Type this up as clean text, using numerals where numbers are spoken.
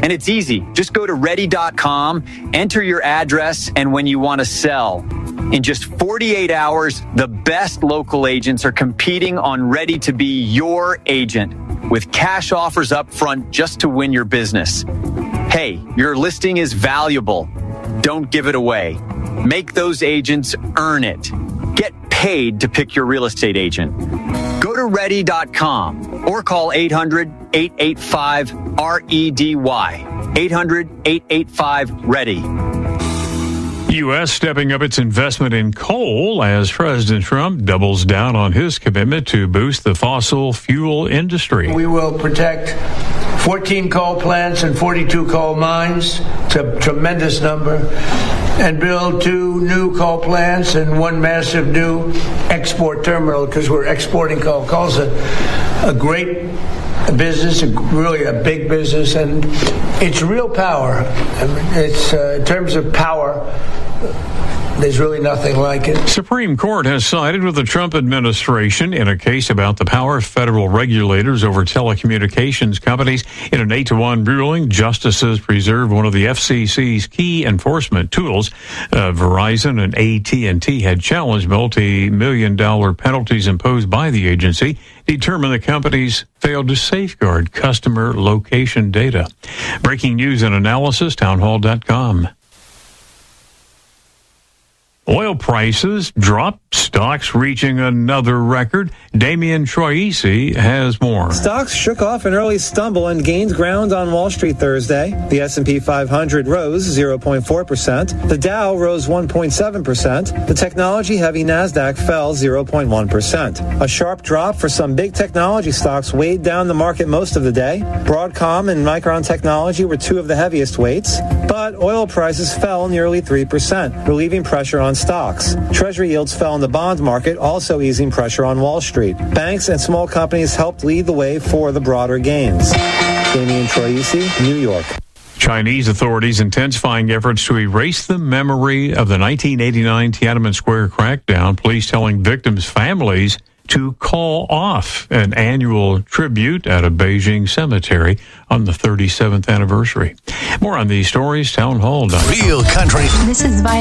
And it's easy. Just go to ready.com, enter your address, and when you want to sell. In just 48 hours, the best local agents are competing on Ready to be your agent with cash offers up front just to win your business. Hey, your listing is valuable. Don't give it away. Make those agents earn it. Get paid to pick your real estate agent. Go to ready.com or call 800-885-REDY. 800-885-READY. U.S. stepping up its investment in coal as President Trump doubles down on his commitment to boost the fossil fuel industry. We will protect 14 coal plants and 42 coal mines. It's a tremendous number. And build 2 new coal plants and 1 massive new export terminal because we're exporting coal. Coal's a great business, really a big business, and it's real power. I mean, it's in terms of power, there's really nothing like it. Supreme Court has sided with the Trump administration in a case about the power of federal regulators over telecommunications companies. In an 8-1 ruling, justices preserved one of the FCC's key enforcement tools. Verizon and AT&T had challenged multi-million-dollar penalties imposed by the agency, determined the companies failed to safeguard customer location data. Breaking news and analysis, townhall.com. Oil prices dropped, stocks reaching another record. Damian Troisi has more. Stocks shook off an early stumble and gained ground on Wall Street Thursday. The S&P 500 rose 0.4%. The Dow rose 1.7%. The technology-heavy Nasdaq fell 0.1%. A sharp drop for some big technology stocks weighed down the market most of the day. Broadcom and Micron Technology were 2 of the heaviest weights, but oil prices fell nearly 3%, relieving pressure on stocks. Treasury yields fell in the bond market, also easing pressure on Wall Street. Banks and small companies helped lead the way for the broader gains. Damian Troisi, New York. Chinese authorities intensifying efforts to erase the memory of the 1989 Tiananmen Square crackdown, police telling victims' families to call off an annual tribute at a Beijing cemetery on the 37th anniversary. More on these stories, townhall.com. Real country. This is